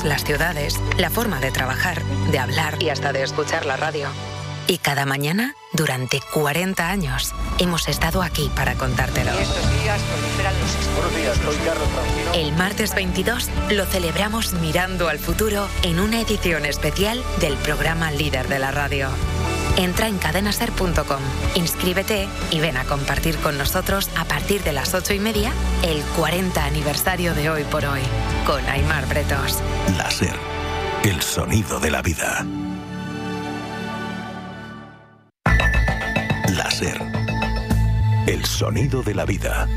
las ciudades, la forma de trabajar, de hablar y hasta de escuchar la radio. Y cada mañana, durante 40 años, hemos estado aquí para contártelo. Estos días proliferan los estudios. Buenos días, soy Carlos Francino. El martes 22 lo celebramos mirando al futuro en una edición especial del programa líder de la radio. Entra en cadenaser.com, inscríbete y ven a compartir con nosotros a partir de las 8:30 el 40 aniversario de Hoy por Hoy, con Aimar Bretos. La SER, el sonido de la vida. La SER, el sonido de la vida.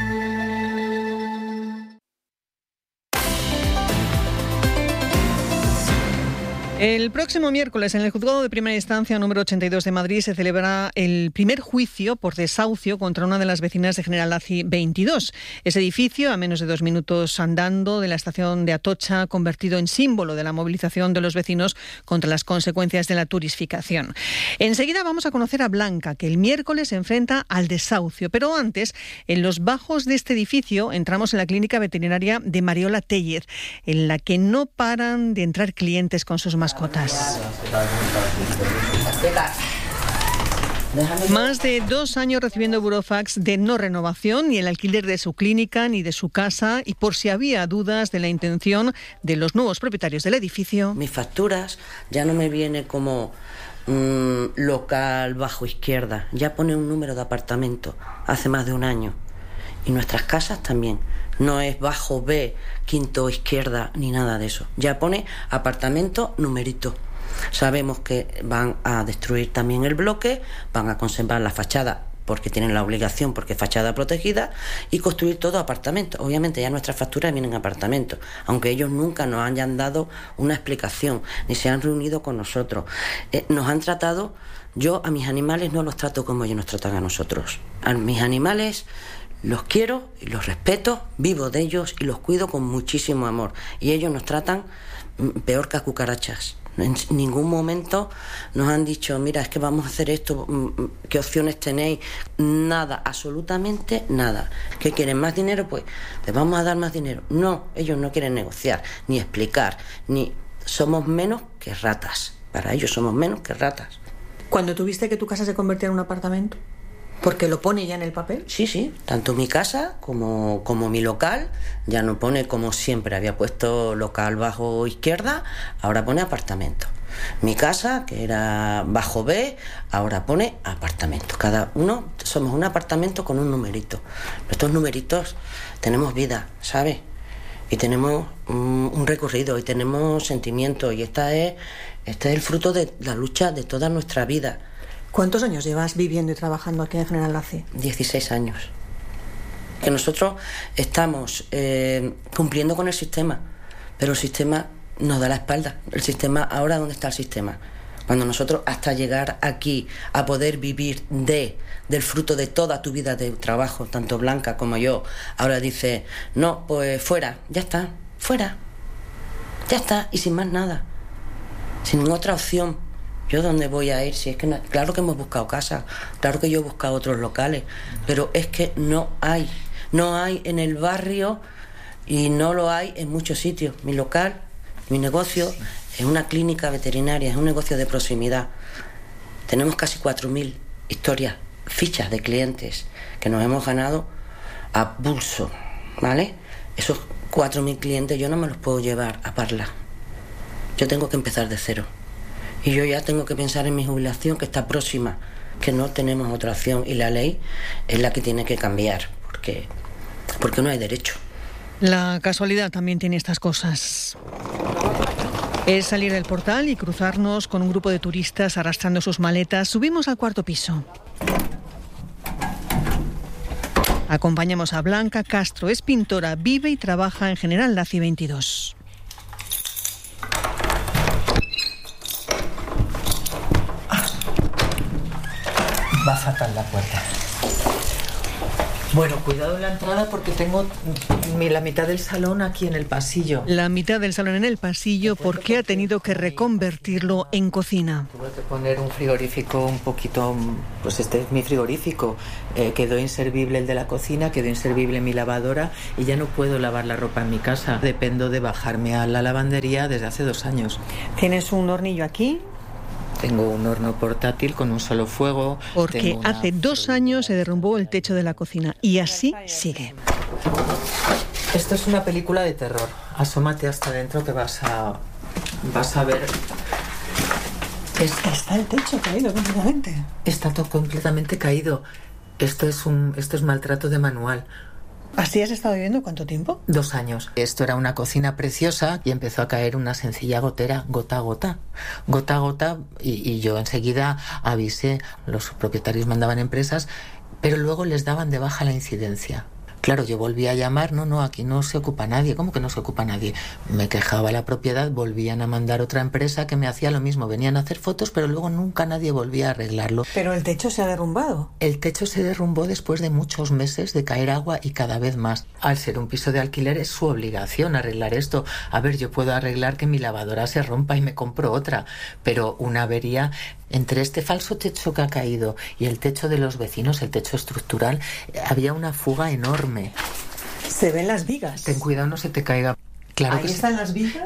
El próximo miércoles, en el Juzgado de Primera Instancia número 82 de Madrid, se celebra el primer juicio por desahucio contra una de las vecinas de General Laci 22. Ese edificio, a menos de 2 minutos andando de la estación de Atocha, convertido en símbolo de la movilización de los vecinos contra las consecuencias de la turistificación. Enseguida vamos a conocer a Blanca, que el miércoles se enfrenta al desahucio. Pero antes, en los bajos de este edificio, entramos en la clínica veterinaria de Mariola Tellez, en la que no paran de entrar clientes con sus mascotas. Más de 2 años recibiendo burofax de no renovación, ni el alquiler de su clínica ni de su casa, y por si había dudas de la intención de los nuevos propietarios del edificio. Mis facturas ya no me viene como local bajo izquierda, ya pone un número de apartamento hace más de 1 año, y nuestras casas también. No es bajo B, quinto izquierda, ni nada de eso. Ya pone apartamento, numerito. Sabemos que van a destruir también el bloque, van a conservar la fachada, porque tienen la obligación, porque es fachada protegida, y construir todo apartamento. Obviamente ya nuestras facturas vienen apartamentos, aunque ellos nunca nos hayan dado una explicación, ni se han reunido con nosotros. Nos han tratado, yo a mis animales no los trato como ellos nos tratan a nosotros. A mis animales los quiero y los respeto, vivo de ellos y los cuido con muchísimo amor. Y ellos nos tratan peor que a cucarachas. En ningún momento nos han dicho, mira, es que vamos a hacer esto, ¿qué opciones tenéis? Nada, absolutamente nada. ¿Qué quieren? ¿Más dinero? Pues les vamos a dar más dinero. No, ellos no quieren negociar, ni explicar, ni somos menos que ratas. Para ellos somos menos que ratas. ¿Cuando tuviste que tu casa se convirtiera en un apartamento? ¿Porque lo pone ya en el papel? Sí, tanto mi casa como mi local, ya no pone como siempre, había puesto local bajo izquierda, ahora pone apartamento. Mi casa, que era bajo B, ahora pone apartamento. Cada uno somos un apartamento con un numerito. Nuestros numeritos tenemos vida, ¿sabes? Y tenemos un recorrido y tenemos sentimientos, y este es el fruto de la lucha de toda nuestra vida. ¿Cuántos años llevas viviendo y trabajando aquí en General Laci? 16 años. Que nosotros estamos cumpliendo con el sistema, pero el sistema nos da la espalda. El sistema, ahora, ¿dónde está el sistema? Cuando nosotros, hasta llegar aquí a poder vivir del fruto de toda tu vida de trabajo, tanto Blanca como yo, ahora dice, no, pues fuera, ya está, fuera, ya está, y sin más nada, sin otra opción. ¿Yo dónde voy a ir? Si es que no, claro que hemos buscado casa, claro que yo he buscado otros locales, pero es que no hay en el barrio y no lo hay en muchos sitios. Mi local, mi negocio es una clínica veterinaria, es un negocio de proximidad. Tenemos casi 4.000 historias, fichas de clientes que nos hemos ganado a pulso, ¿vale? Esos 4.000 clientes yo no me los puedo llevar a Parla. Yo tengo que empezar de cero. Y yo ya tengo que pensar en mi jubilación, que está próxima, que no tenemos otra opción. Y la ley es la que tiene que cambiar, porque no hay derecho. La casualidad también tiene estas cosas. Es salir del portal y cruzarnos con un grupo de turistas arrastrando sus maletas. Subimos al 4º piso. Acompañamos a Blanca Castro. Es pintora, vive y trabaja en General Laci 22. Va fatal la puerta. Bueno, cuidado en la entrada porque tengo la mitad del salón aquí en el pasillo. La mitad del salón en el pasillo porque ha tenido que reconvertirlo en cocina. Tuve que poner un frigorífico un poquito... Pues este es mi frigorífico. Quedó inservible el de la cocina, quedó inservible mi lavadora y ya no puedo lavar la ropa en mi casa. Dependo de bajarme a la lavandería desde hace 2 años. ¿Tienes un hornillo aquí? Tengo un horno portátil con un solo fuego. Porque hace 2 años se derrumbó el techo de la cocina y así sigue. Esto es una película de terror. Asómate hasta adentro que vas a ver. Está el techo caído completamente. Está todo completamente caído. Esto es maltrato de manual. ¿Así has estado viviendo cuánto tiempo? 2 años. Esto era una cocina preciosa y empezó a caer una sencilla gotera, gota a gota. Gota a gota y yo enseguida avisé. Los propietarios mandaban empresas, pero luego les daban de baja la incidencia. Claro, yo volví a llamar, no, aquí no se ocupa nadie. ¿Cómo que no se ocupa nadie? Me quejaba la propiedad, volvían a mandar otra empresa que me hacía lo mismo. Venían a hacer fotos, pero luego nunca nadie volvía a arreglarlo. Pero el techo se ha derrumbado. El techo se derrumbó después de muchos meses de caer agua y cada vez más. Al ser un piso de alquiler es su obligación arreglar esto. A ver, yo puedo arreglar que mi lavadora se rompa y me compro otra, pero una avería... Entre este falso techo que ha caído y el techo de los vecinos, el techo estructural, había una fuga enorme. Se ven las vigas. Ten cuidado, no se te caiga. Claro. Ahí están las vigas.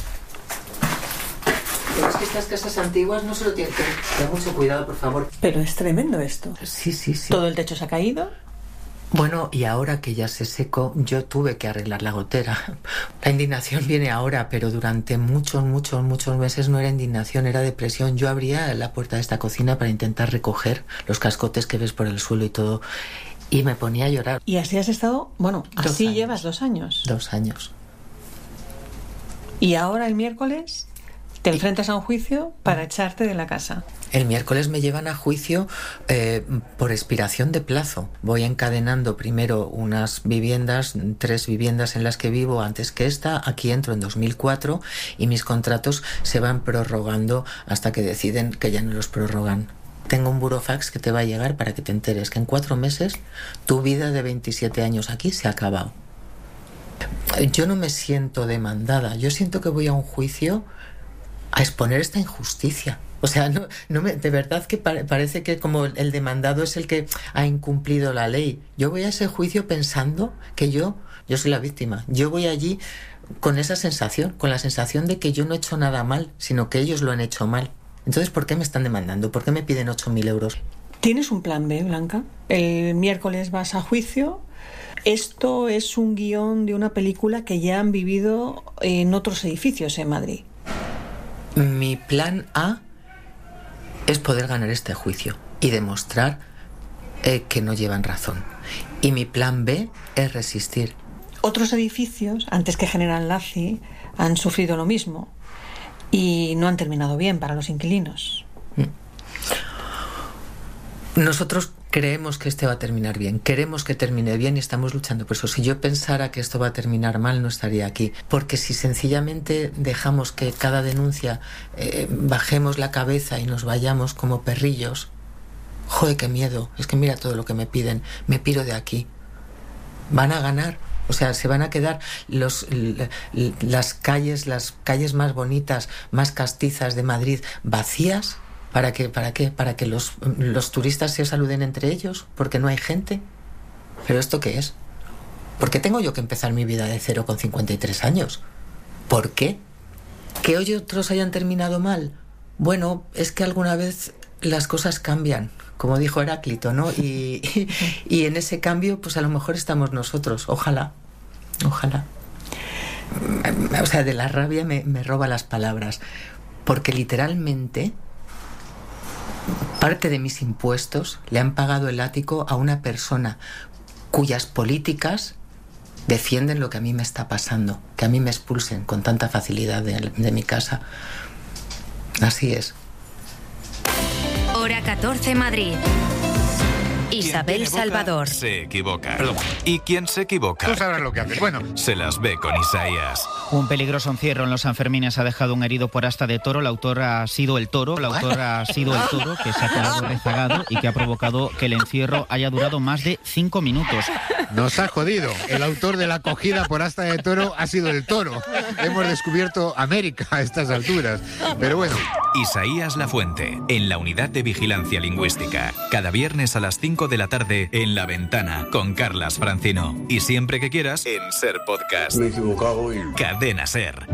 Pero es que estas casas antiguas no se lo tienen que... Ten mucho cuidado, por favor. Pero es tremendo esto. Sí. Todo el techo se ha caído. Bueno, y ahora que ya se secó, yo tuve que arreglar la gotera. La indignación viene ahora, pero durante muchos meses no era indignación, era depresión. Yo abría la puerta de esta cocina para intentar recoger los cascotes que ves por el suelo y todo, y me ponía a llorar. Y así has estado, así llevas 2 años. 2 años. Y ahora el miércoles te enfrentas a un juicio para echarte de la casa. El miércoles me llevan a juicio por expiración de plazo. Voy encadenando primero unas viviendas, 3 viviendas en las que vivo antes que esta. Aquí entro en 2004 y mis contratos se van prorrogando hasta que deciden que ya no los prorrogan. Tengo un burofax que te va a llegar para que te enteres que en 4 meses tu vida de 27 años aquí se ha acabado. Yo no me siento demandada. Yo siento que voy a un juicio a exponer esta injusticia. O sea, de verdad que parece que como el demandado es el que ha incumplido la ley. Yo voy a ese juicio pensando que yo soy la víctima. Yo voy allí con esa sensación, con la sensación de que yo no he hecho nada mal, sino que ellos lo han hecho mal. Entonces, ¿por qué me están demandando? ¿Por qué me piden 8.000 euros? ¿Tienes un plan B, Blanca? El miércoles vas a juicio. Esto es un guión de una película que ya han vivido en otros edificios en Madrid. Mi plan A es poder ganar este juicio y demostrar que no llevan razón. Y mi plan B es resistir. Otros edificios, antes que General Laci, han sufrido lo mismo y no han terminado bien para los inquilinos. Nosotros creemos que este va a terminar bien, queremos que termine bien y estamos luchando por eso. Si yo pensara que esto va a terminar mal, no estaría aquí. Porque si sencillamente dejamos que cada denuncia bajemos la cabeza y nos vayamos como perrillos, ¡joder, qué miedo! Es que mira todo lo que me piden, me piro de aquí. Van a ganar. O sea, se van a quedar las calles más bonitas, más castizas de Madrid vacías. ¿Para qué? ¿Para que los turistas se saluden entre ellos? ¿Porque no hay gente? ¿Pero esto qué es? ¿Por qué tengo yo que empezar mi vida de cero con 53 años? ¿Por qué? ¿Que hoy otros hayan terminado mal? Bueno, es que alguna vez las cosas cambian, como dijo Heráclito, ¿no? Y en ese cambio, pues a lo mejor estamos nosotros. Ojalá. O sea, de la rabia me roba las palabras. Porque literalmente... parte de mis impuestos le han pagado el ático a una persona cuyas políticas defienden lo que a mí me está pasando, que a mí me expulsen con tanta facilidad de mi casa. Así es. Hora 14 Madrid. Isabel Salvador. Se equivoca. Perdón. Y quien se equivoca, Tú sabrás lo que haces. Bueno, se las ve con Isaías. Un peligroso encierro en los Sanfermines ha dejado un herido por asta de toro. El autor ha sido el toro. El autor ha sido el toro que se ha quedado rezagado y que ha provocado que el encierro haya durado más de 5 minutos. nos ha jodido. El autor de la cogida por asta de toro ha sido el toro. Hemos descubierto América a estas alturas. Pero bueno. Isaías Lafuente, en la Unidad de Vigilancia Lingüística. Cada viernes a las 5 de la tarde en La Ventana con Carlas Francino. Y siempre que quieras en Ser Podcast. Me he equivocado y... Cadena Ser.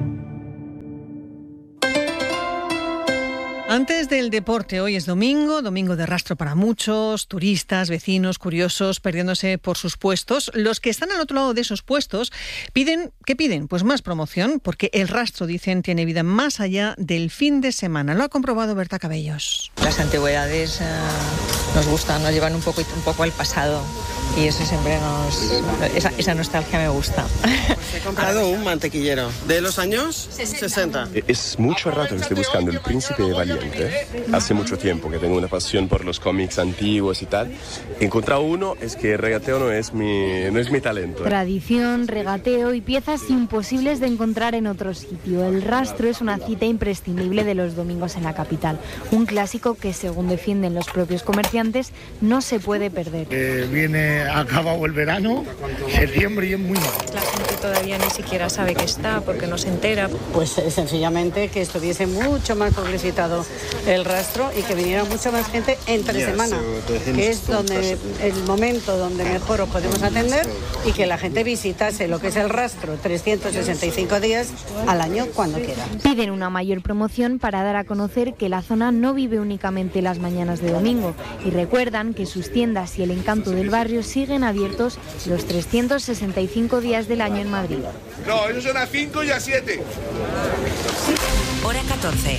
Antes del deporte, hoy es domingo de rastro para muchos, turistas, vecinos, curiosos, perdiéndose por sus puestos. Los que están al otro lado de esos puestos piden pues más promoción, porque el rastro, dicen, tiene vida más allá del fin de semana. Lo ha comprobado Berta Cabellos. Las antigüedades nos gustan, nos llevan un poco al pasado. Y eso siempre esa nostalgia me gusta. Pues he comprado un mantequillero de los años 60. Es mucho rato que estoy buscando El Príncipe Valiente. Hace mucho tiempo que tengo una pasión por los cómics antiguos y tal. He encontrado uno, es que el regateo no es mi talento. Tradición, regateo y piezas imposibles de encontrar en otro sitio. El rastro es una cita imprescindible de los domingos en la capital. Un clásico que, según defienden los propios comerciantes, no se puede perder. Acabado el verano, septiembre y es muy malo. La gente todavía ni siquiera sabe que está porque no se entera. Pues sencillamente que estuviese mucho más publicitado el rastro y que viniera mucha más gente entre semana, que es donde el momento donde mejor os podemos atender y que la gente visitase lo que es el rastro 365 días al año cuando quiera. Piden una mayor promoción para dar a conocer que la zona no vive únicamente las mañanas de domingo y recuerdan que sus tiendas y el encanto del barrio siguen abiertos los 365 días del año en Madrid. No, eso son a 5 y a 7. Hora 14.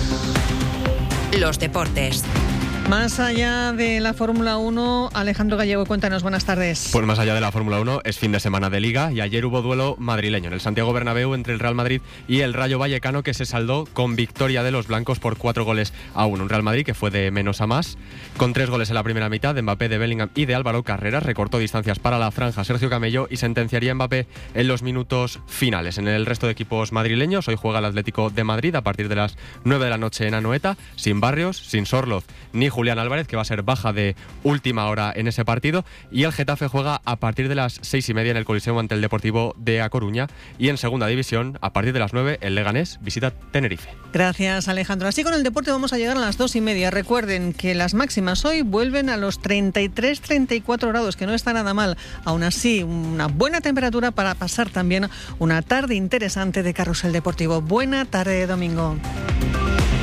Los deportes. Más allá de la Fórmula 1, Alejandro Gallego, cuéntanos, buenas tardes. Pues más allá de la Fórmula 1, es fin de semana de Liga y ayer hubo duelo madrileño en el Santiago Bernabéu entre el Real Madrid y el Rayo Vallecano, que se saldó con victoria de los blancos por 4-1. Un Real Madrid que fue de menos a más, con 3 goles en la primera mitad de Mbappé, de Bellingham y de Álvaro Carreras. Recortó distancias para la franja Sergio Camello y sentenciaría a Mbappé en los minutos finales. En el resto de equipos madrileños, hoy juega el Atlético de Madrid a partir de las 9 de la noche en Anoeta, sin Barrios, sin Sorloz ni Julián Álvarez, que va a ser baja de última hora en ese partido, y el Getafe juega a partir de las 6:30 en el Coliseo ante el Deportivo de A Coruña, y en segunda división, a partir de las 9, el Leganés visita Tenerife. Gracias, Alejandro. Así con el deporte vamos a llegar a las 2:30. Recuerden que las máximas hoy vuelven a los 33-34 grados, que no está nada mal. Aún así, una buena temperatura para pasar también una tarde interesante de carrusel deportivo. Buena tarde de domingo.